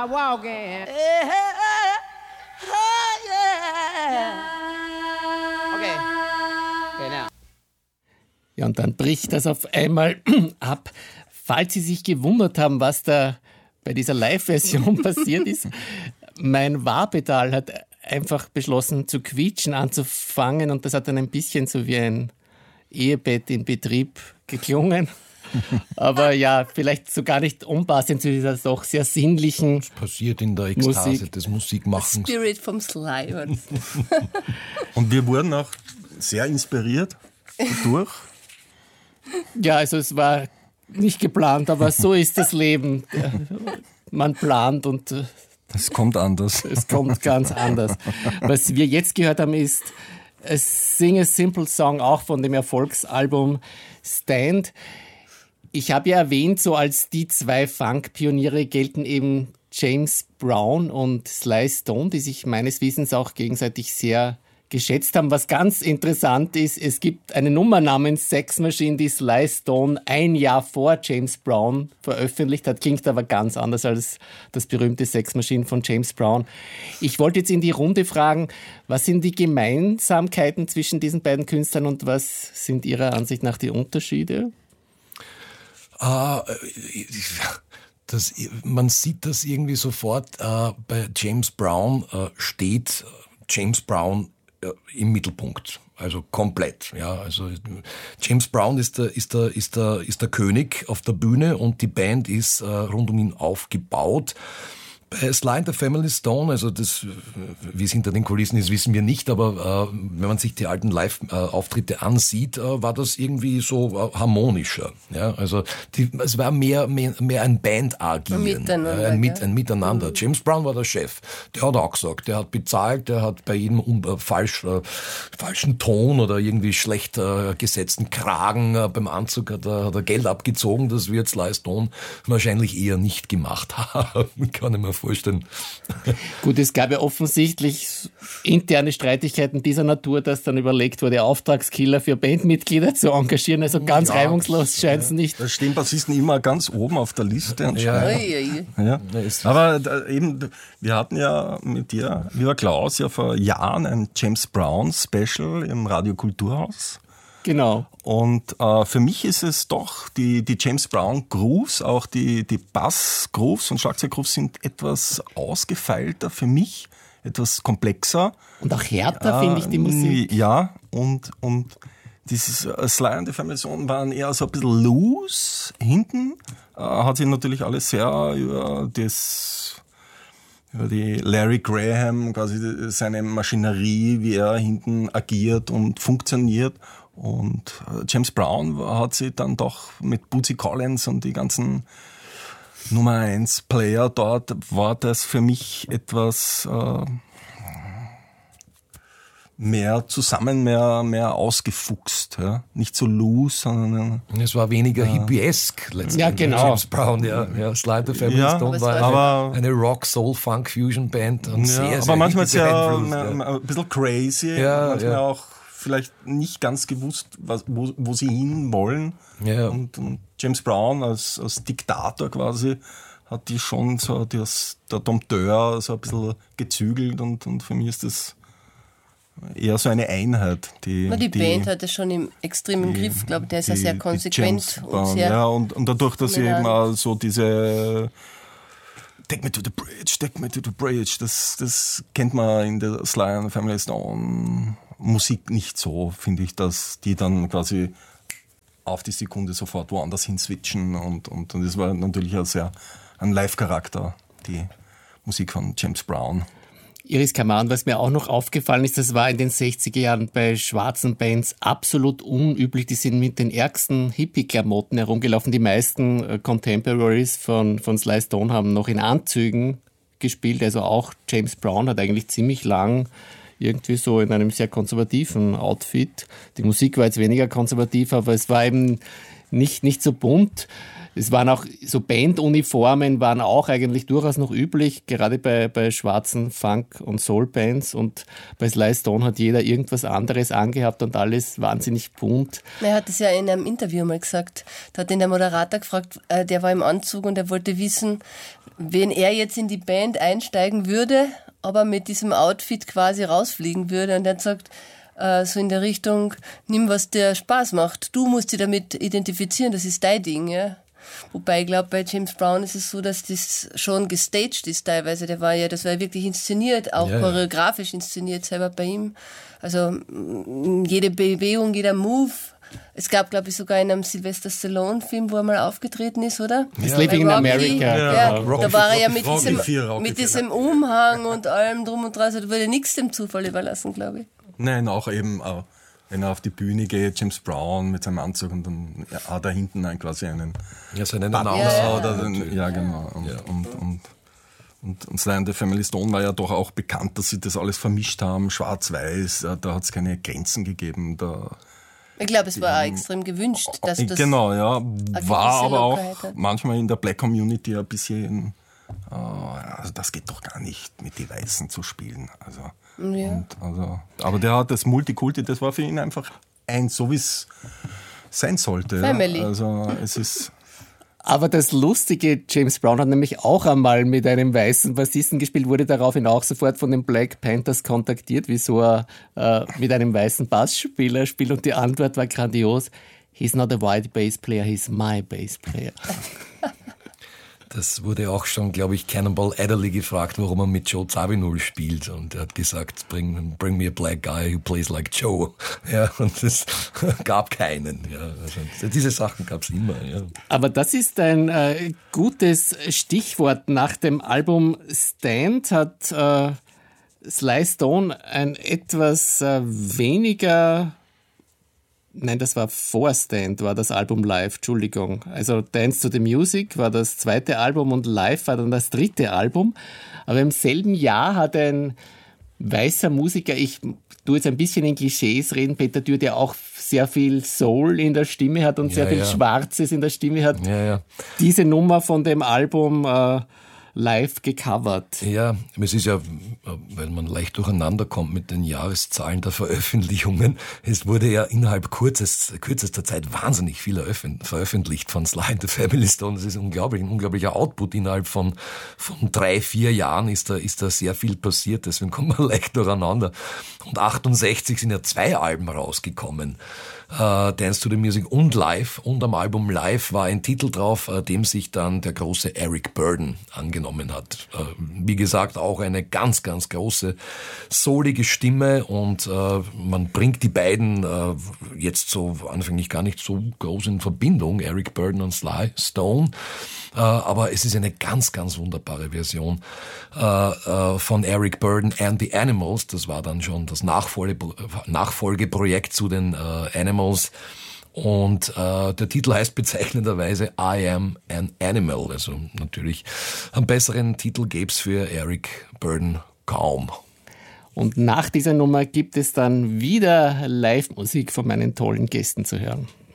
walking. Okay. Okay, now. Ja, und dann bricht das auf einmal ab. Falls Sie sich gewundert haben, was da bei dieser Live-Version passiert ist, mein Wahpedal hat einfach beschlossen zu quietschen, anzufangen, und das hat dann ein bisschen so wie ein Ehebett in Betrieb geklungen. Aber ja, vielleicht so gar nicht unpassend zu dieser doch sehr sinnlichen Das passiert in der Ekstase Musik. des Musikmachens. Spirit vom Sly. Und wir wurden auch sehr inspiriert dadurch. Ja, also es war nicht geplant, aber so ist das Leben. Man plant und Es kommt anders. es kommt ganz anders. Was wir jetzt gehört haben, ist a Sing a Simple Song, auch von dem Erfolgsalbum Stand. Ich habe ja erwähnt, so als die zwei Funk-Pioniere gelten eben James Brown und Sly Stone, die sich meines Wissens auch gegenseitig sehr geschätzt haben. Was ganz interessant ist, es gibt eine Nummer namens Sex Machine, die Sly Stone ein Jahr vor James Brown veröffentlicht hat. Klingt aber ganz anders als das berühmte Sex Machine von James Brown. Ich wollte jetzt in die Runde fragen, was sind die Gemeinsamkeiten zwischen diesen beiden Künstlern und was sind Ihrer Ansicht nach die Unterschiede? Man sieht das irgendwie sofort. Bei James Brown steht James Brown im Mittelpunkt, also komplett. Ja, also James Brown ist der König auf der Bühne und die Band ist rund um ihn aufgebaut. Bei Sly and the Family Stone, also das, wie es hinter den Kulissen ist, wissen wir nicht, aber wenn man sich die alten Live-Auftritte ansieht, war das irgendwie so harmonischer. Ja, also es war mehr ein Band-Agieren, ein Miteinander. James Brown war der Chef, der hat auch gesagt, der hat bezahlt, der hat bei jedem falschen Ton oder irgendwie schlecht gesetzten Kragen beim Anzug hat er Geld abgezogen. Das wird Sly Stone wahrscheinlich eher nicht gemacht haben, kann ich mir vorstellen. Gut, es gab ja offensichtlich interne Streitigkeiten dieser Natur, dass dann überlegt wurde, Auftragskiller für Bandmitglieder zu engagieren. Also ganz reibungslos scheint es nicht. Da stehen Bassisten immer ganz oben auf der Liste anscheinend. Ja. Aber eben, wir hatten ja mit dir, lieber Klaus, ja vor Jahren ein James Brown Special im Radio Kulturhaus. Genau. Und für mich ist es doch, die James Brown Grooves, auch die Bass-Grooves und Schlagzeug-Grooves sind etwas ausgefeilter für mich, etwas komplexer. Und auch härter, finde ich, die Musik. Ja, und dieses Sly and the Family Stone waren eher so ein bisschen loose hinten. Hat sich natürlich alles sehr über die Larry Graham, quasi seine Maschinerie, wie er hinten agiert und funktioniert. Und James Brown hat sich dann doch mit Bootsy Collins und die ganzen Nummer 1 Player dort, war das für mich etwas mehr zusammen, mehr ausgefuchst. Ja? Nicht so loose, sondern... Es war weniger hippiesk letztendlich. Ja, genau. James Brown, ja. Sly and the Family Stone war eine Rock-Soul-Funk-Fusion-Band. Und sehr, aber manchmal ist ja beeinflusst, ein bisschen crazy, manchmal auch vielleicht nicht ganz gewusst, wo sie hin wollen. Ja. Und James Brown als Diktator quasi hat die schon so der Dompteur so ein bisschen gezügelt und für mich ist das eher so eine Einheit. Die Band hat es schon extrem im Griff, glaube ich, der ist ja sehr konsequent und sehr... Ja, und dadurch, dass sie eben auch so diese Take me to the bridge, das kennt man in der Sly and the Family Stone Musik nicht so, finde ich, dass die dann quasi auf die Sekunde sofort woanders hin switchen und das war natürlich ein Live-Charakter, die Musik von James Brown. Iris Kaman, was mir auch noch aufgefallen ist, das war in den 60er Jahren bei schwarzen Bands absolut unüblich. Die sind mit den ärgsten Hippie-Klamotten herumgelaufen. Die meisten Contemporaries von Sly Stone haben noch in Anzügen gespielt. Also auch James Brown hat eigentlich ziemlich lang irgendwie so in einem sehr konservativen Outfit. Die Musik war jetzt weniger konservativ, aber es war eben nicht so bunt. Es waren auch so Banduniformen, waren auch eigentlich durchaus noch üblich, gerade bei schwarzen Funk- und Soul-Bands. Und bei Sly Stone hat jeder irgendwas anderes angehabt und alles wahnsinnig bunt. Er hat es ja in einem Interview mal gesagt. Da hat ihn der Moderator gefragt, der war im Anzug und er wollte wissen, wenn er jetzt in die Band einsteigen würde, aber mit diesem Outfit quasi rausfliegen würde und er sagt, so in der Richtung, nimm, was dir Spaß macht. Du musst dich damit identifizieren, das ist dein Ding, ja. Wobei ich glaube, bei James Brown ist es so, dass das schon gestaged ist teilweise. Das war ja wirklich inszeniert, auch choreografisch inszeniert selber bei ihm. Also jede Bewegung, jeder Move. Es gab, glaube ich, sogar in einem Sylvester Stallone-Film, wo er mal aufgetreten ist, oder? Living in America. Ja, da war er ja mit diesem Umhang und allem drum und dran. Also da wurde nichts dem Zufall überlassen, glaube ich. Nein, auch eben, wenn er auf die Bühne geht, James Brown mit seinem Anzug und dann hat er hinten quasi einen seinen Announcer. Ja, genau. Und Sly and the Family Stone war ja doch auch bekannt, dass sie das alles vermischt haben, schwarz-weiß, da hat es keine Grenzen gegeben. Ich glaube, es war auch extrem gewünscht, dass das genau, ja. War aber auch hat. manchmal in der Black Community ein bisschen, also das geht doch gar nicht, mit die Weißen zu spielen. Aber der hat das Multikulti, das war für ihn einfach so wie es sein sollte. Family. Ja. Also es ist... Aber das Lustige, James Brown hat nämlich auch einmal mit einem weißen Bassisten gespielt, wurde daraufhin auch sofort von den Black Panthers kontaktiert, wieso er mit einem weißen Bassspieler spielt, und die Antwort war grandios: He's not a white bass player, he's my bass player. Das wurde auch schon, glaube ich, Cannonball Adderley gefragt, warum er mit Joe Zawinul spielt. Und er hat gesagt, bring me a black guy who plays like Joe. Ja, und es gab keinen. Ja, also diese Sachen gab es immer. Ja. Aber das ist ein gutes Stichwort. Nach dem Album Stand hat Sly Stone ein etwas weniger... Nein, das war vor Stand, war das Album Live, Entschuldigung. Also Dance to the Music war das zweite Album und Live war dann das dritte Album. Aber im selben Jahr hat ein weißer Musiker, ich tue jetzt ein bisschen in Klischees reden, Peter Dürr, der auch sehr viel Soul in der Stimme hat und sehr viel Schwarzes in der Stimme hat, diese Nummer von dem Album live gecovert. Ja, es ist ja, weil man leicht durcheinander kommt mit den Jahreszahlen der Veröffentlichungen, es wurde ja innerhalb kürzester Zeit wahnsinnig viel veröffentlicht von Sly and the Family Stone. Das ist ein unglaublicher Output. Innerhalb von 3-4 Jahren ist da sehr viel passiert, deswegen kommt man leicht durcheinander. Und 68 sind ja 2 Alben rausgekommen. Dance to the Music und Live, und am Album Live war ein Titel drauf, dem sich dann der große Eric Burdon angenommen hat. Wie gesagt, auch eine ganz, ganz große soulige Stimme, und man bringt die beiden jetzt so anfänglich gar nicht so groß in Verbindung, Eric Burdon und Sly Stone. Aber es ist eine ganz, ganz wunderbare Version von Eric Burdon and the Animals. Das war dann schon das Nachfolgeprojekt zu den Animals. Und der Titel heißt bezeichnenderweise I Am an Animal. Also natürlich einen besseren Titel gäb's für Eric Burdon kaum. Und nach dieser Nummer gibt es dann wieder Live-Musik von meinen tollen Gästen zu hören.